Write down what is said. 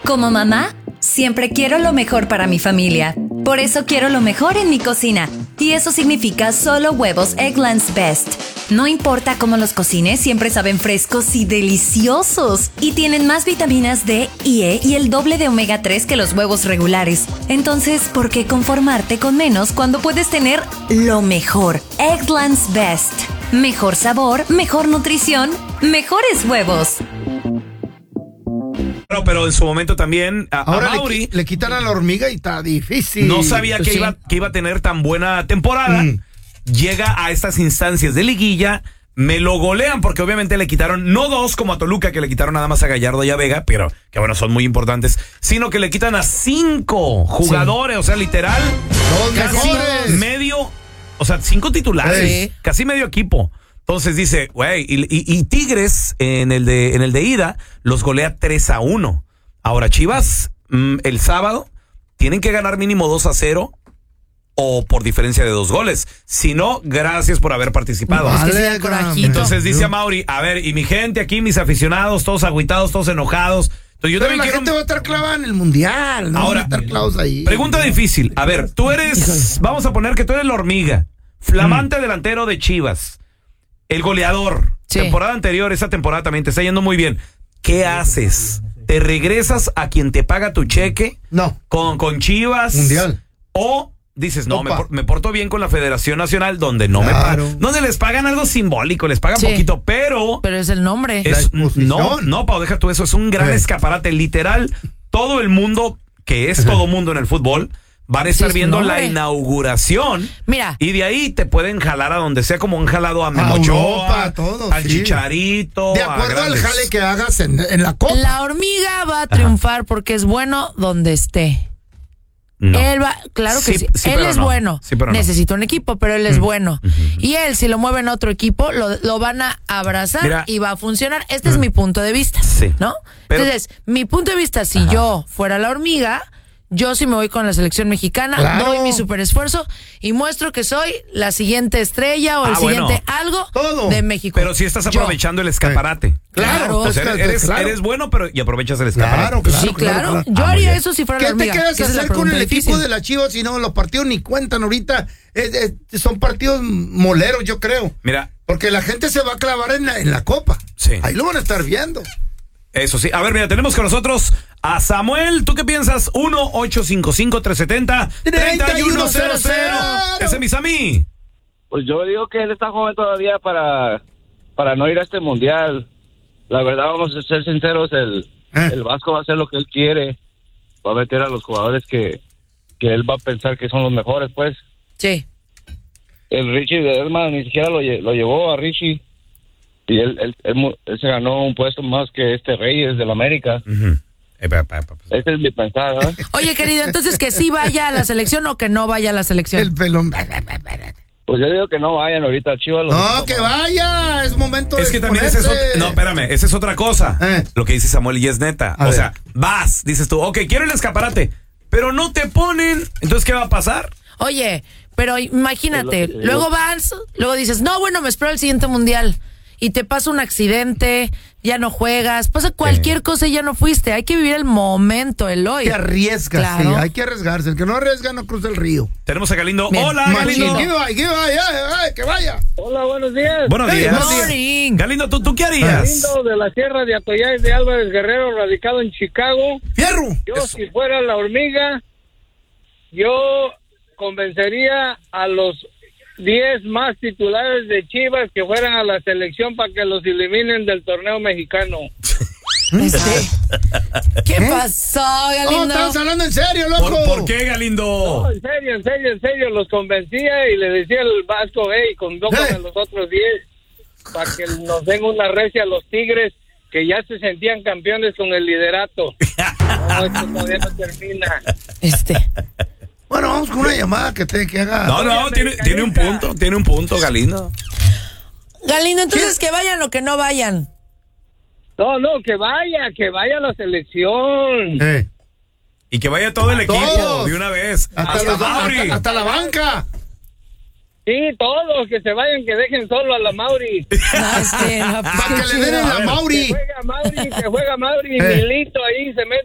Como mamá, siempre quiero lo mejor para mi familia. Por eso quiero lo mejor en mi cocina. Y eso significa solo huevos Eggland's Best. No importa cómo los cocines, siempre saben frescos y deliciosos. Y tienen más vitaminas D y E y el doble de omega 3 que los huevos regulares. Entonces, ¿por qué conformarte con menos cuando puedes tener lo mejor? Eggland's Best. Mejor sabor, mejor nutrición, mejores huevos. Pero en su momento también ahora a Mauri le quitan a la hormiga y está difícil. no sabía Pues que iba a tener tan buena temporada. Llega a estas instancias de liguilla, me lo golean porque obviamente le quitaron, no 2 como a Toluca, que le quitaron nada más a Gallardo y a Vega, pero que bueno, son muy importantes, sino que le quitan a 5 jugadores, o sea, literal, medio, o sea, 5 titulares, casi medio equipo. Entonces dice, güey, y Tigres en el de ida los golea 3-1. Ahora Chivas, el sábado, tienen que ganar mínimo 2-0 o por diferencia de 2 goles. Si no, gracias por haber participado. Entonces dice a Mauri, a ver, y mi gente aquí, mis aficionados, todos agüitados, todos enojados. Entonces, yo pero también la quiero... gente va a estar clavada en el mundial, ¿no? Ahora, van a estar clavados ahí. Pregunta difícil. A ver, tú eres, vamos a poner que tú eres la hormiga, flamante delantero de Chivas. El goleador, temporada anterior, esa temporada también te está yendo muy bien. ¿Qué haces? ¿Te regresas a quien te paga tu cheque? No. ¿Con Chivas? Mundial. ¿O dices, no, me porto bien con la Federación Nacional, donde no me pagan? Donde les pagan algo simbólico, les pagan poquito, pero... Pero es el nombre. No, Pau, deja tú eso. Es un gran escaparate. Literal, todo el mundo, que es todo mundo en el fútbol... Van a estar viendo la inauguración. Mira. Y de ahí te pueden jalar a donde sea, como han jalado a Memo Ochoa, al Chicharito. De acuerdo al jale que hagas en la copa. La hormiga va a triunfar porque es bueno donde esté. No. Él va, claro que sí. Él es bueno. Necesita un equipo, pero él es bueno. Y él, si lo mueven a otro equipo, lo van a abrazar y va a funcionar. Este es mi punto de vista, ¿no? Entonces, mi punto de vista, si yo fuera la hormiga... Yo sí me voy con la selección mexicana, doy mi super esfuerzo y muestro que soy la siguiente estrella o el siguiente algo de México. Pero si estás aprovechando el escaparate. Claro. O sea, eres bueno, pero y aprovechas el escaparate. Claro. Yo haría eso si fuera la hormiga. ¿Qué te quedas a hacer con el equipo de la Chivas si no los partidos ni cuentan ahorita? Son partidos moleros, yo creo. Mira. Porque la gente se va a clavar en la copa. Sí. Ahí lo van a estar viendo. Eso sí. A ver, mira, tenemos con nosotros a Samuel. ¿Tú qué piensas? 1-855-370-3100. Ese es mi Sammy. Pues yo digo que él está joven todavía para no ir a este mundial. La verdad, vamos a ser sinceros, el Vasco va a hacer lo que él quiere. Va a meter a los jugadores que él va a pensar que son los mejores, pues. Sí. El Richie de Elma ni siquiera lo llevó a Richie. Y él se ganó un puesto más que este Reyes del América. Ese es mi pensar, ¿eh? Oye, querido, entonces que sí vaya a la selección o que no vaya a la selección. El pelón. Pues yo digo que no vayan ahorita a Chivas. No, que vaya, es momento de que también no, espérame, esa es otra cosa. Lo que dice Samuel y es neta. O sea, vas, dices tú, ok, quiero el escaparate, pero no te ponen, entonces ¿qué va a pasar? Oye, pero imagínate, luego vas, luego dices, no, bueno, me espero el siguiente mundial. Y te pasa un accidente, ya no juegas, pasa cualquier cosa y ya no fuiste. Hay que vivir el momento, el hoy. Te arriesgas, sí, hay que arriesgarse. El que no arriesga no cruza el río. Tenemos a Galindo. Bien. Hola, Galindo. Que vaya. Hola, buenos días. Buenos días. Morning. Galindo, ¿tú qué harías? Galindo de la Sierra de Atoyac de Álvarez Guerrero, radicado en Chicago. ¡Fierro! Yo, si fuera la hormiga, yo convencería a los 10 más titulares de Chivas que fueran a la selección para que los eliminen del torneo mexicano. ¿Qué pasó, Galindo? No, estamos hablando en serio, loco. ¿Por qué, Galindo? No, en serio, los convencía y le decía al Vasco, convócame a los otros 10 para que nos den una recia a los Tigres que ya se sentían campeones con el liderato. No, esto todavía no termina. Bueno, vamos con una llamada que haga. No, tiene un punto, Galindo. Galindo, entonces que vayan o que no vayan. No, que vaya a la selección. Y que vaya todo el equipo todos. de una vez. Hasta la banca. Sí, todos que se vayan, que dejen solo a la Mauri. Para que le den a la Mauri. Se juega Mauri, Milito ahí se mete.